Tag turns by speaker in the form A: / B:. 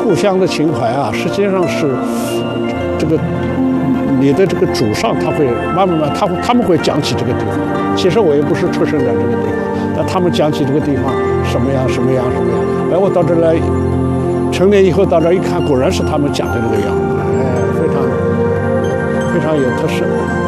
A: 故乡的情怀啊，实际上是这个你的这个祖上他会慢慢他们会讲起这个地方。其实我也不是出生在这个地方，但他们讲起这个地方什么样。哎，我到这来成年以后到这一看，果然是他们讲的那个样子，哎，非常有特色。